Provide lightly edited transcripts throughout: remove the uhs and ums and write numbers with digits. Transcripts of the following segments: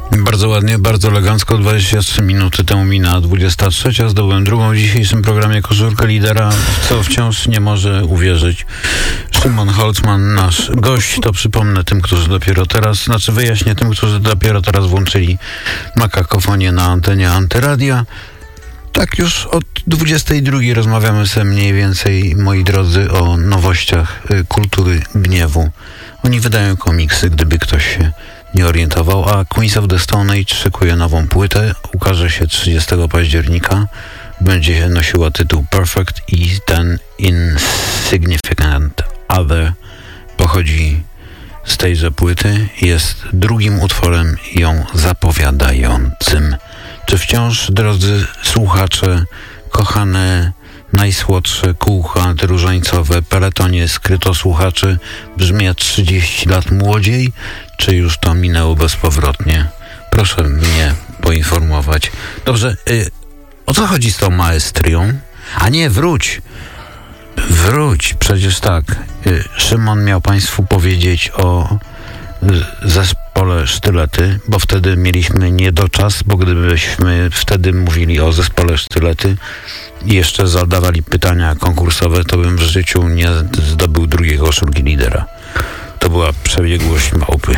Bardzo ładnie, bardzo elegancko. 23 minuty temu mina 23. Zdobyłem drugą w dzisiejszym programie koszulkę lidera, co wciąż nie może uwierzyć Szymon Holzman, nasz gość. To przypomnę tym, którzy dopiero teraz, wyjaśnię tym, którzy dopiero teraz włączyli makakofonię na antenie Antyradia. Tak już od 22 rozmawiamy sobie mniej więcej, moi drodzy, o nowościach kultury gniewu. Oni wydają komiksy, gdyby ktoś się nie orientował, a Queens of the Stone Age szykuje nową płytę, ukaże się 30 października, będzie nosiła tytuł Perfect i ten Insignificant Other pochodzi z tejże płyty, jest drugim utworem ją zapowiadającym. Czy wciąż, drodzy słuchacze, kochane, najsłodsze kółka różańcowe, peletonie skrytosłuchaczy brzmi 30 lat młodziej, czy już to minęło bezpowrotnie? Proszę mnie poinformować. Dobrze, o co chodzi z tą maestrią? A nie, wróć, przecież tak. Szymon miał Państwu powiedzieć o zespole Sztylety, bo wtedy mieliśmy niedoczas, bo gdybyśmy wtedy mówili o zespole Sztylety i jeszcze zadawali pytania konkursowe, to bym w życiu nie zdobył drugiej koszulki lidera. To była przebiegłość małpy.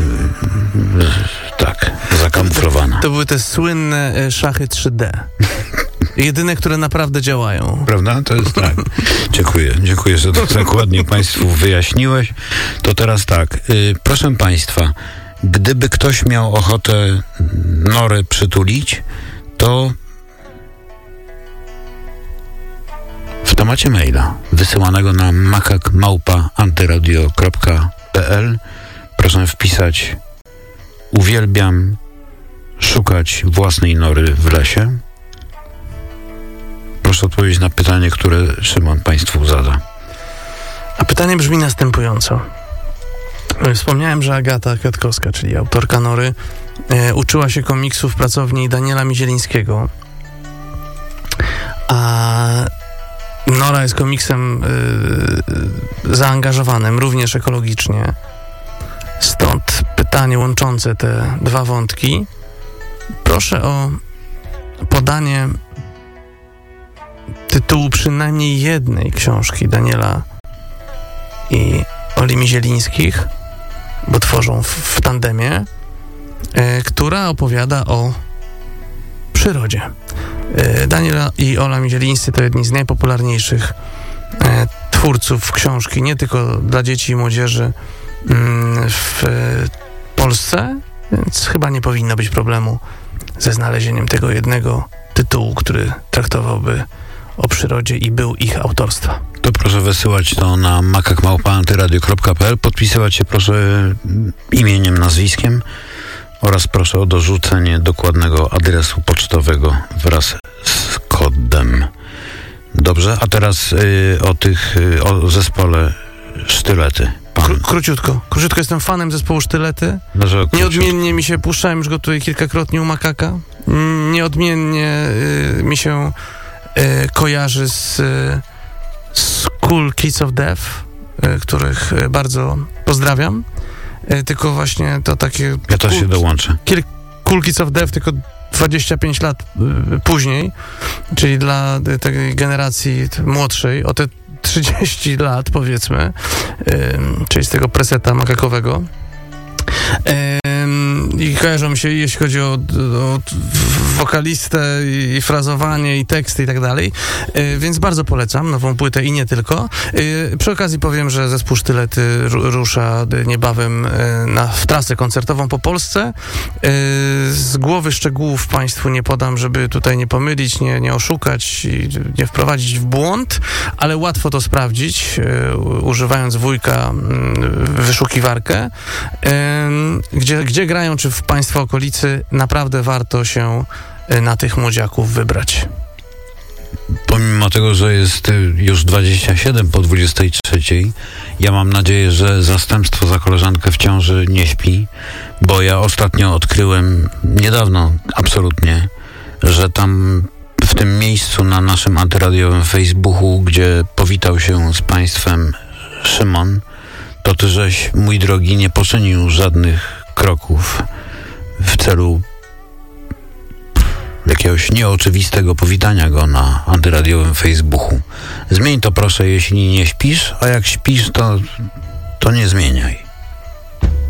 Tak, zakamuflowana. To były te słynne szachy 3D. Jedyne, które naprawdę działają. Prawda? To jest tak. Dziękuję, że to dokładnie Państwu wyjaśniłeś. To teraz tak. Proszę Państwa, gdyby ktoś miał ochotę norę przytulić, to w temacie maila wysyłanego na makak@antyradio.pl proszę wpisać: uwielbiam szukać własnej nory w lesie. Proszę odpowiedzieć na pytanie, które Szymon Państwu zada. A pytanie brzmi następująco. Wspomniałem, że Agata Kwiatkowska, czyli autorka nory, uczyła się komiksu w pracowni Daniela Mizielińskiego. A nora jest komiksem zaangażowanym, również ekologicznie. Stąd pytanie łączące te dwa wątki. Proszę o podanie tytułu przynajmniej jednej książki Daniela i Oli Mizielińskich, bo tworzą w tandemie, która opowiada o przyrodzie. Daniela i Ola Mizielińscy to jedni z najpopularniejszych twórców książki, nie tylko dla dzieci i młodzieży w Polsce, więc chyba nie powinno być problemu ze znalezieniem tego jednego tytułu, który traktowałby o przyrodzie i był ich autorstwa. To proszę wysyłać to na makak@antyradio.pl, podpisywać się proszę imieniem, nazwiskiem oraz proszę o dorzucenie dokładnego adresu pocztowego wraz z kodem. Dobrze, a teraz o zespole Sztylety. Króciutko jestem fanem zespołu Sztylety. Nieodmiennie mi się puszczałem już go tutaj kilkakrotnie u Makaka. Nieodmiennie mi się kojarzy z Cool Kids of Death, których bardzo pozdrawiam. Tylko właśnie to takie... Ja też się dołączę. Cool Kids of Death, tylko 25 lat później, czyli dla tej generacji młodszej, o te 30 lat powiedzmy, czyli z tego preseta makakowego. I kojarzą mi się, jeśli chodzi o wokalistę i frazowanie i teksty i tak dalej, więc bardzo polecam nową płytę i nie tylko. Przy okazji powiem, że zespół Sztylety rusza niebawem w trasę koncertową po Polsce. Z głowy szczegółów Państwu nie podam, żeby tutaj nie pomylić, nie oszukać i nie wprowadzić w błąd, ale łatwo to sprawdzić, używając wujka wyszukiwarkę. Gdzie grają, czy w Państwa okolicy, naprawdę warto się na tych młodziaków wybrać. Pomimo tego, że jest już 27 po 23, ja mam nadzieję, że zastępstwo za koleżankę w ciąży nie śpi, bo ja ostatnio odkryłem, niedawno absolutnie, że tam w tym miejscu na naszym antyradiowym Facebooku, gdzie powitał się z Państwem Szymon, to ty żeś, mój drogi, nie poczynił żadnych kroków w celu jakiegoś nieoczywistego powitania go na antyradiowym Facebooku. Zmień to proszę, jeśli nie śpisz, a jak śpisz, to nie zmieniaj.